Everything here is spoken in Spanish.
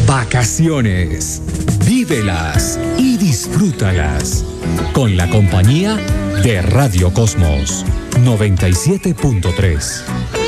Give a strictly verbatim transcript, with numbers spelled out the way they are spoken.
Vacaciones. Vívelas y disfrútalas. Con la compañía de Radio Cosmos noventa y siete punto tres.